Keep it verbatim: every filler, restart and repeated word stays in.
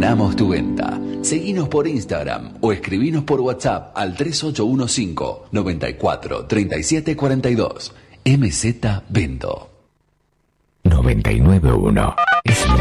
Gestionamos tu venta. Seguinos por Instagram o escribinos por WhatsApp al tres ocho uno cinco, nueve cuatro, tres siete cuatro dos. M Z Vendo. noventa y nueve punto uno es